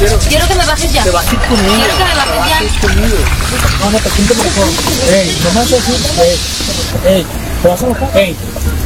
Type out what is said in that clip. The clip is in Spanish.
Quiero que me bajes ya. Te vas a ir conmigo. Quiero que me bajes ya. Te vas a ir conmigo. No, no, te siento mejor. Ey, no me haces así. Ey, ¿te vas a bajar? Ey.